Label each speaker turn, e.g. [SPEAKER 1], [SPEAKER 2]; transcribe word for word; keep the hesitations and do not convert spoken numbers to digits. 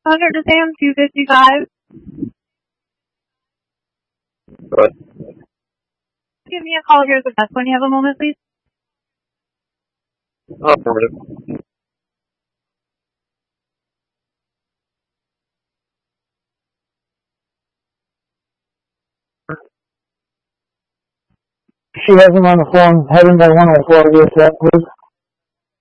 [SPEAKER 1] Hunter to Sam, two fifty-five.
[SPEAKER 2] Good.
[SPEAKER 1] Give me a call here at the best when you have a moment, please.
[SPEAKER 2] Affirmative.
[SPEAKER 3] She has him on the phone, heading by one oh four, yes, that, please.